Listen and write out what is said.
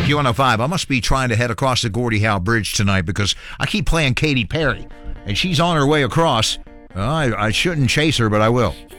Q105. I must be trying to head across the Gordie Howe Bridge tonight because I keep playing Katy Perry, and she's on her way across. I shouldn't chase her, but I will.